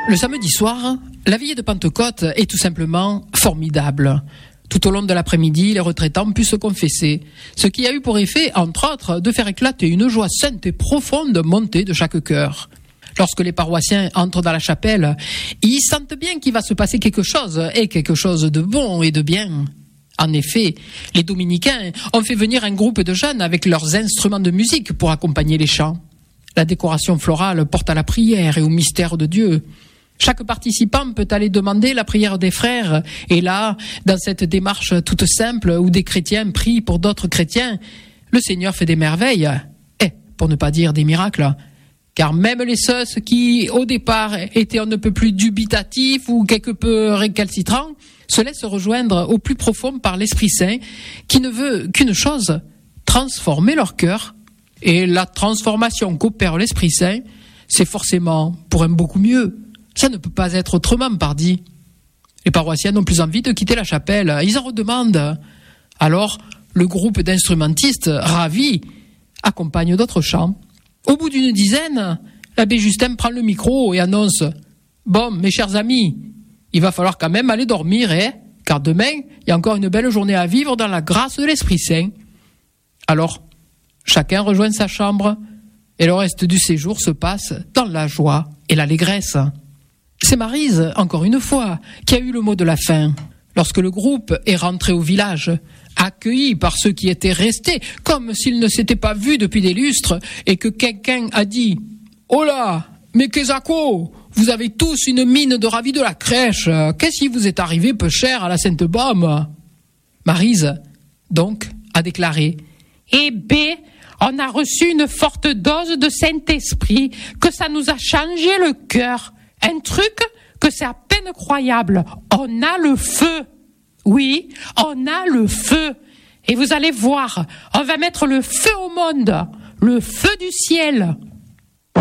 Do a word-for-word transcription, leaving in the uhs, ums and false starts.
Le samedi soir, la veillée de Pentecôte est tout simplement formidable. Tout au long de l'après-midi, les retraitants purent se confesser, ce qui a eu pour effet, entre autres, de faire éclater une joie sainte et profonde montée de chaque cœur. Lorsque les paroissiens entrent dans la chapelle, ils sentent bien qu'il va se passer quelque chose, et quelque chose de bon et de bien. En effet, les dominicains ont fait venir un groupe de jeunes avec leurs instruments de musique pour accompagner les chants. La décoration florale porte à la prière et au mystère de Dieu. Chaque participant peut aller demander la prière des frères, et là, dans cette démarche toute simple où des chrétiens prient pour d'autres chrétiens, le Seigneur fait des merveilles, et pour ne pas dire des miracles. Car même les seuls qui, au départ, étaient on ne peut plus dubitatifs ou quelque peu récalcitrants, se laissent rejoindre au plus profond par l'Esprit Saint, qui ne veut qu'une chose, transformer leur cœur. Et la transformation qu'opère l'Esprit Saint, c'est forcément pour un beaucoup mieux. Ça ne peut pas être autrement, pardi. Les paroissiens n'ont plus envie de quitter la chapelle. Ils en redemandent. Alors, le groupe d'instrumentistes, ravis, accompagne d'autres chants. Au bout d'une dizaine, l'abbé Justin prend le micro et annonce « Bon, mes chers amis, il va falloir quand même aller dormir, hein, car demain, il y a encore une belle journée à vivre dans la grâce de l'Esprit Saint. » Alors, chacun rejoint sa chambre et le reste du séjour se passe dans la joie et l'allégresse. C'est Maryse, encore une fois, qui a eu le mot de la fin. Lorsque le groupe est rentré au village, accueilli par ceux qui étaient restés, comme s'ils ne s'étaient pas vus depuis des lustres, et que quelqu'un a dit « Oh là, mais Kezako, vous avez tous une mine de ravis de la crèche. Qu'est-ce qui vous est arrivé peu cher à la Sainte-Baume ?» Maryse, donc, a déclaré « Eh ben, on a reçu une forte dose de Saint-Esprit, que ça nous a changé le cœur. Un truc que c'est à peine croyable. On a le feu. Oui, on a le feu. Et vous allez voir, on va mettre le feu au monde, le feu du ciel.